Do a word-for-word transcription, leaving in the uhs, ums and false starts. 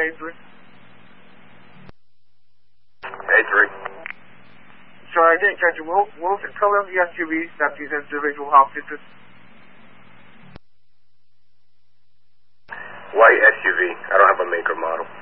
A three. A three. Sorry, I didn't catch you. What, what was the color of the S U V that these individual outfitted? White S U V. I don't have a maker model.